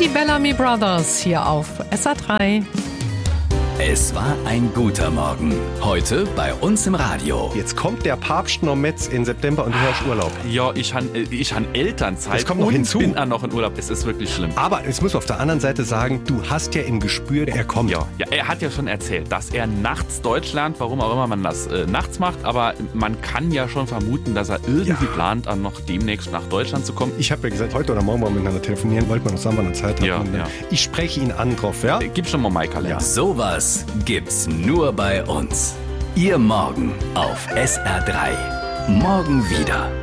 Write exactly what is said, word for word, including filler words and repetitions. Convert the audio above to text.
die Bellamy Brothers hier auf S R drei. Es war ein guter Morgen. Heute bei uns im Radio. Jetzt kommt der Papst noch mit in September und du hast Urlaub. Ja, ich habe ich han Elternzeit Das kommt noch und hinzu. bin auch noch in Urlaub. Es ist wirklich schlimm. Aber jetzt muss man auf der anderen Seite sagen, du hast ja im Gespür, er kommt. Ja, ja, er hat ja schon erzählt, dass er nachts Deutsch lernt, warum auch immer man das äh, nachts macht. Aber man kann ja schon vermuten, dass er irgendwie Ja. plant, dann noch demnächst nach Deutschland zu kommen. Ich habe ja gesagt, heute oder morgen mal miteinander telefonieren, wollten wir noch sagen, wann wir Zeit haben. Ja, Und, äh, ja. Ich spreche ihn an drauf, ja? Äh, Gib schon mal meinen Kalender. Sowas gibt's nur bei uns. Ihr Morgen auf S R drei. Morgen wieder.